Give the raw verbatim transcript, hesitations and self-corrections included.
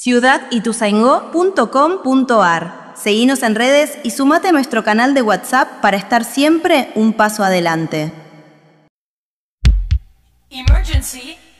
ciudad ituzaingó punto com punto ar. Seguinos en redes y sumate a nuestro canal de WhatsApp para estar siempre un paso adelante. Emergency.